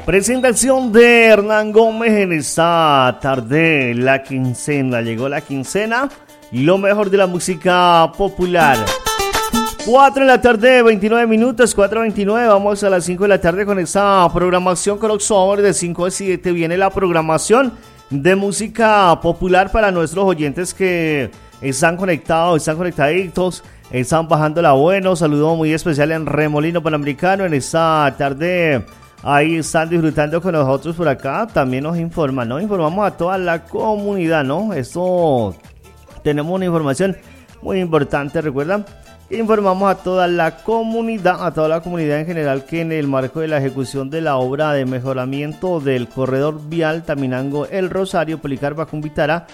Presentación de Hernán Gómez en esta tarde, la quincena. Llegó la quincena, lo mejor de la música popular. 4 de la tarde, 29 minutos, 4:29. Vamos a las 5 de la tarde con esta programación crossover de 5 a 7. Viene la programación de música popular para nuestros oyentes que están conectados, están conectaditos, están bajando la bueno. Saludo muy especial en Remolino Panamericano en esta tarde. Ahí están disfrutando con nosotros por acá. También nos informan, ¿no? Informamos a toda la comunidad, ¿no? Esto, tenemos una información muy importante, ¿recuerdan? Informamos a toda la comunidad en general que en el marco de la ejecución de la obra de mejoramiento del corredor vial Taminango El Rosario, Policarpa Cumbitará,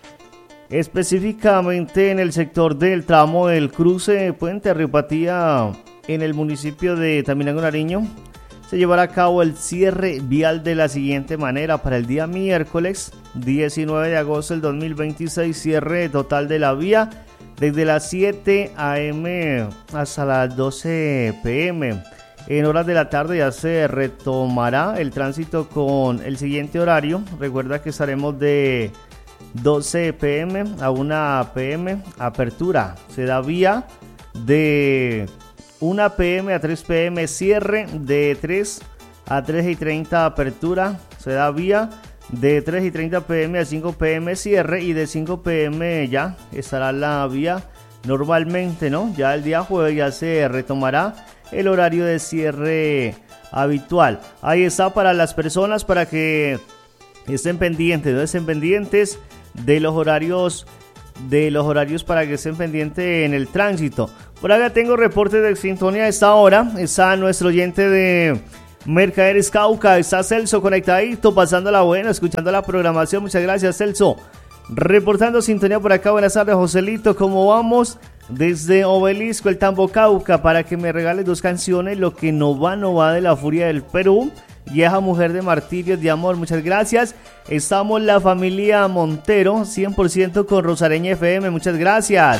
específicamente en el sector del tramo del cruce Puente Riopatía en el municipio de Taminango Nariño, se llevará a cabo el cierre vial de la siguiente manera: para el día miércoles 19 de agosto del 2026, cierre total de la vía desde las 7 a.m. hasta las 12 p.m. En horas de la tarde ya se retomará el tránsito con el siguiente horario. Recuerda que estaremos de 12 p.m. a 1 p.m. apertura. Se da vía de 1 p.m. a 3 p.m. cierre, de 3 a 3:30 apertura. Se da vía de 3:30 p.m. a 5 p.m. cierre, y de 5 p.m. ya estará la vía normalmente, ¿no? Ya el día jueves ya se retomará el horario de cierre habitual. Ahí está para las personas, para que estén pendientes, ¿no? Estén pendientes de los horarios para que estén pendientes en el tránsito. Por acá tengo reportes de sintonía a esta hora. Está nuestro oyente de Mercaderes Cauca, está Celso conectadito, pasando la buena, escuchando la programación. Muchas gracias, Celso. Reportando sintonía por acá. Buenas tardes, Joselito, ¿cómo vamos? Desde Obelisco, el Tambo Cauca, para que me regales 2 canciones, Lo que no va de La Furia del Perú, Vieja Mujer de Martirios de Amor. Muchas gracias. Estamos la familia Montero, 100% con Rosareña FM. Muchas gracias.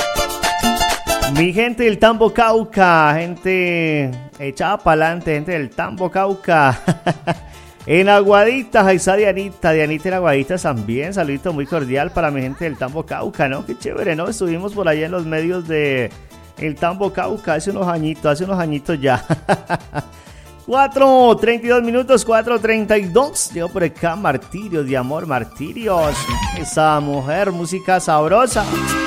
Mi gente del Tambo Cauca, gente echada para adelante, gente del Tambo Cauca. En Aguaditas, ahí está Dianita en Aguaditas también. Saludito muy cordial para mi gente del Tambo Cauca, ¿no? Qué chévere, ¿no? Estuvimos por allá en los medios de el Tambo Cauca hace unos añitos ya. 4:32 minutos, 4:32. Llegó por acá Martirios de Amor, Martirios. Esa mujer, música sabrosa.